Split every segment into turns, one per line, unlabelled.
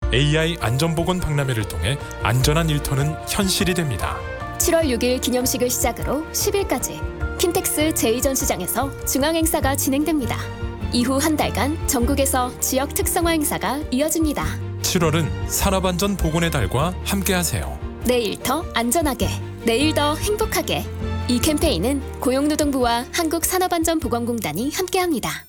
AI 안전보건 박람회를 통해 안전한 일터는 현실이 됩니다.
7월 6일 기념식을 시작으로 10일까지 킨텍스 제2전시장에서 중앙행사가 진행됩니다. 이후 한 달간 전국에서 지역 특성화 행사가 이어집니다.
7월은 산업안전보건의 달과 함께하세요.
내 일터 안전하게, 내일 더 행복하게. 이 캠페인은 고용노동부와 한국산업안전보건공단이 함께합니다.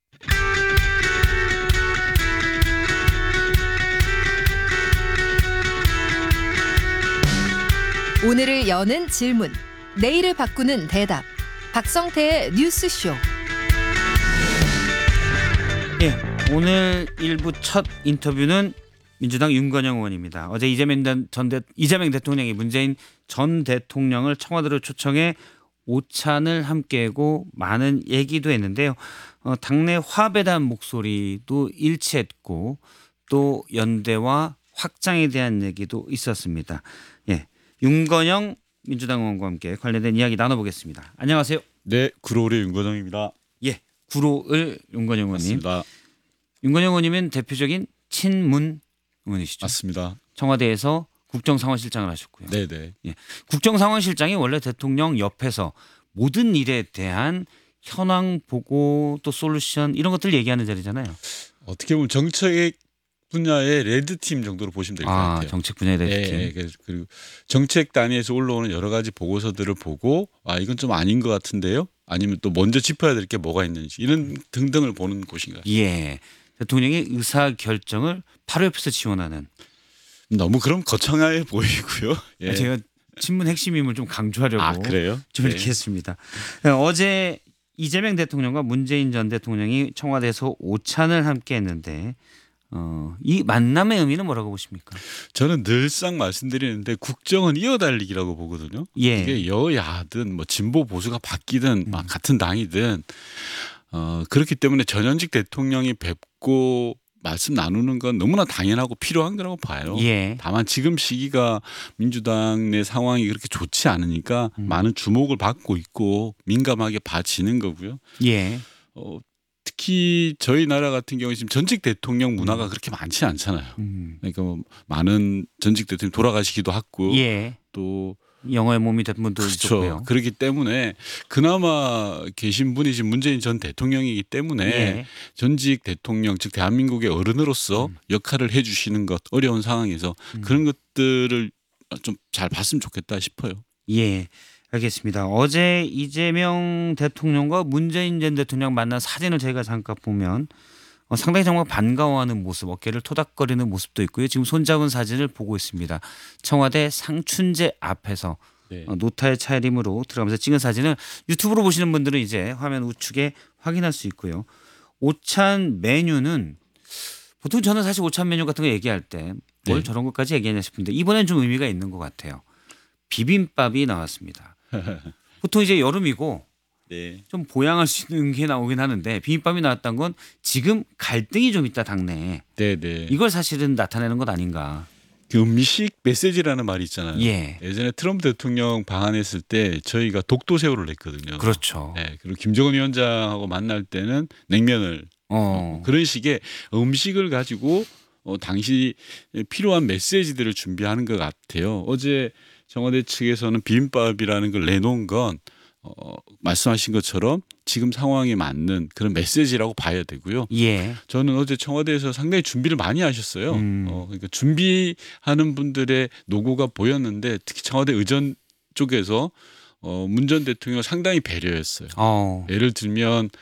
오늘을 여는 질문, 내일을 바꾸는 대답. 박성태의 뉴스쇼.
예, 오늘 1부 첫 인터뷰는 민주당 윤건영 의원입니다. 어제 이재명 대통령이 문재인 전 대통령을 청와대로 초청해 오찬을 함께하고 많은 얘기도 했는데요. 당내 화합에 대한 목소리도 일치했고 또 연대와 확장에 대한 얘기도 있었습니다. 예, 윤건영 민주당 의원과 함께 관련된 이야기 나눠보겠습니다. 안녕하세요.
네, 구로울의 윤건영입니다.
예, 구로을 윤건영 의원님.
맞습니다.
윤건영 의원님은 대표적인 친문 의원이시죠.
맞습니다.
청와대에서 국정상황실장을 하셨고요.
네네.
예, 국정상황실장이 원래 대통령 옆에서 모든 일에 대한 현황 보고 또 솔루션 이런 것들 얘기하는 자리잖아요.
어떻게 보면 정책 분야의 레드팀 정도로 보시면 될 것 같아요.
정책 분야의 레드팀.
네, 그리고 정책 단위에서 올라오는 여러 가지 보고서들을 보고 이건 좀 아닌 것 같은데요. 아니면 또 먼저 짚어야 될 게 뭐가 있는지 이런 등등을 보는 곳인가요?
예, 대통령의 의사 결정을 바로 옆에서 지원하는.
너무 그럼 거창해 보이고요. 예.
제가 친문 핵심임을 좀 강조하려고
그래요?
좀 이렇게 했습니다. 어제 이재명 대통령과 문재인 전 대통령이 청와대에서 오찬을 함께 했는데 이 만남의 의미는 뭐라고 보십니까?
저는 늘상 말씀드리는데 국정은 이어달리기라고 보거든요.
예.
이게 여야든 뭐 진보 보수가 바뀌든 같은 당이든 그렇기 때문에 전현직 대통령이 뵙고 말씀 나누는 건 너무나 당연하고 필요한 거라고 봐요.
예.
다만 지금 시기가 민주당 내 상황이 그렇게 좋지 않으니까 많은 주목을 받고 있고 민감하게 봐지는 거고요.
예.
특히 저희 나라 같은 경우에 지금 전직 대통령 문화가 그렇게 많지 않잖아요. 그러니까 뭐 많은 전직 대통령 돌아가시기도 하고
예.
또
영어의 몸이 된 분도 있었고요.
그렇죠. 그렇기 때문에 그나마 계신 분이 지금 문재인 전 대통령이기 때문에
예.
전직 대통령 즉 대한민국의 어른으로서 역할을 해 주시는 것 어려운 상황에서 그런 것들을 좀 잘 봤으면 좋겠다 싶어요.
예. 알겠습니다. 어제 이재명 대통령과 문재인 전 대통령 만난 사진을 저희가 잠깐 보면 상당히 정말 반가워하는 모습, 어깨를 토닥거리는 모습도 있고요. 지금 손잡은 사진을 보고 있습니다. 청와대 상춘제 앞에서
네.
노타의 차림으로 들어가면서 찍은 사진을 유튜브로 보시는 분들은 이제 화면 우측에 확인할 수 있고요. 오찬 메뉴는 보통 저는 사실 오찬 메뉴 같은 거 얘기할 때 뭘 저런 것까지 얘기하냐 싶은데 이번엔 좀 의미가 있는 것 같아요. 비빔밥이 나왔습니다. 보통 이제 여름이고
네.
좀 보양할 수 있는 게 나오긴 하는데 비빔밥이 나왔다는 건 지금 갈등이 좀 있다 당내에.
네.
이걸 사실은 나타내는 것 아닌가.
그 음식 메시지라는 말이 있잖아요.
예.
예전에 트럼프 대통령 방한했을 때 저희가 독도새우를 냈거든요.
그렇죠.
네. 그리고 김정은 위원장하고 만날 때는 냉면을 그런 식의 음식을 가지고 당시 필요한 메시지들을 준비하는 것 같아요. 어제 청와대 측에서는 비빔밥이라는 걸 내놓은 건 말씀하신 것처럼 지금 상황에 맞는 그런 메시지라고 봐야 되고요.
예.
저는 어제 청와대에서 상당히 준비를 많이 하셨어요. 그러니까 준비하는 분들의 노고가 보였는데 특히 청와대 의전 쪽에서 문 전 대통령을 상당히 배려했어요. 예를 들면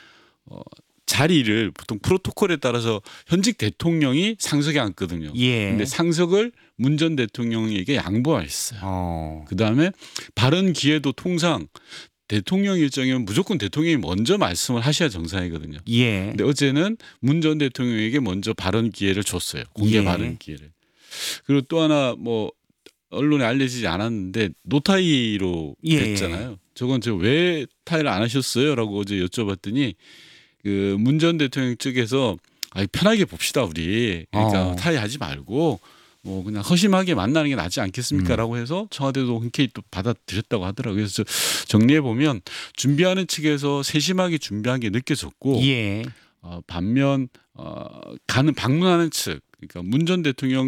자리를 보통 프로토콜에 따라서 현직 대통령이 상석에 앉거든요.
예.
근데 상석을 문 전 대통령에게 양보했어요. 그다음에 발언 기회도 통상 대통령 일정이면 무조건 대통령이 먼저 말씀을 하셔야 정상이거든요.
예.
근데 어제는 문 전 대통령에게 먼저 발언 기회를 줬어요. 공개
예.
발언 기회를. 그리고 또 하나 뭐 언론에 알려지지 않았는데 노타이로 됐잖아요. 저건 왜 타이를 안 하셨어요?라고 어제 여쭤봤더니 그 문 전 대통령 측에서 편하게 봅시다 우리. 그러니까 타이 하지 말고 그냥 허심하게 만나는 게 낫지 않겠습니까라고 해서 청와대도 흔쾌히 또 받아들였다고 하더라고요. 그래서 정리해 보면 준비하는 측에서 세심하게 준비한 게 느껴졌고
예.
반면 방문하는 측 그러니까 문 전 대통령